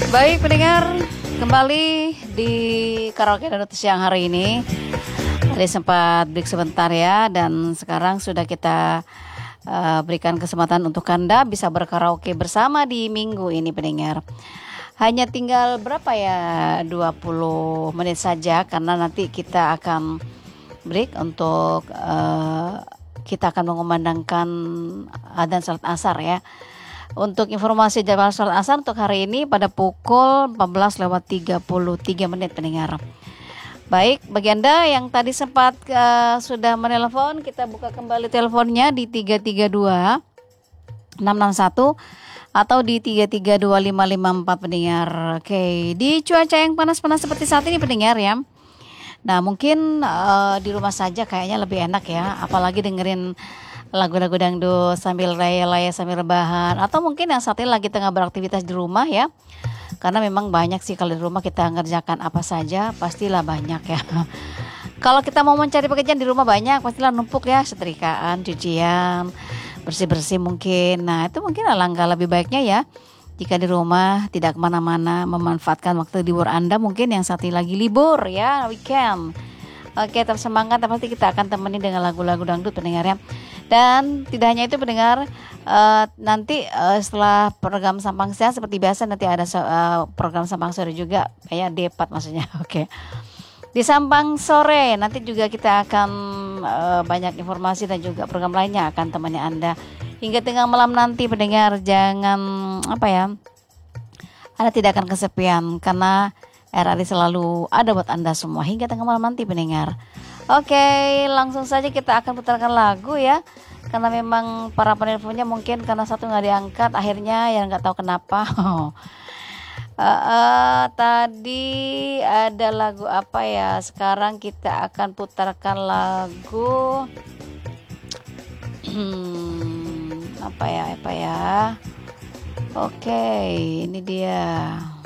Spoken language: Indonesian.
Baik pendengar, kembali di Karaoke Danut siang hari ini. Tadi sempat break sebentar ya, dan sekarang sudah kita berikan kesempatan untuk Anda bisa berkaraoke bersama di minggu ini pendengar. Hanya tinggal berapa ya, 20 menit saja, karena nanti kita akan break untuk kita akan mengumandangkan adzan salat asar ya. Untuk informasi jadwal sholat asar untuk hari ini pada pukul 14:33 mendengar. Baik, bagi Anda yang tadi sempat sudah menelpon, kita buka kembali teleponnya di 332 661 atau di 3325554 pendengar. Oke, di cuaca yang panas-panas seperti saat ini pendengar ya. Nah, mungkin di rumah saja kayaknya lebih enak ya, apalagi dengerin lagu-lagu dangdut sambil laya-laya sambil rebahan, atau mungkin yang saat ini lagi tengah beraktivitas di rumah ya, karena memang banyak sih kalau di rumah kita ngerjakan apa saja pastilah banyak ya. Kalau kita mau mencari pekerjaan di rumah banyak, pastilah numpuk ya, setrikaan, cucian, bersih-bersih mungkin. Nah itu mungkin alangkah lebih baiknya ya jika di rumah tidak kemana-mana, memanfaatkan waktu libur Anda mungkin yang saat ini lagi libur ya, weekend. Oke, tetap semangat, pasti kita akan temani dengan lagu-lagu dangdut pendengar ya. Dan tidak hanya itu pendengar, nanti setelah program Sampang Siang seperti biasa nanti ada program Sampang Sore juga, kayak D4 maksudnya. Oke. Di Sampang Sore nanti juga kita akan banyak informasi dan juga program lainnya akan temani Anda hingga tengah malam nanti pendengar. Jangan Anda tidak akan kesepian karena RRI selalu ada buat Anda semua hingga tengah malam nanti pendengar. Oke, langsung saja kita akan putarkan lagu ya. Karena memang para penelponnya mungkin karena satu nggak diangkat, akhirnya ya nggak tahu kenapa. Tadi ada lagu apa ya? Sekarang kita akan putarkan lagu apa ya? Oke, ini dia.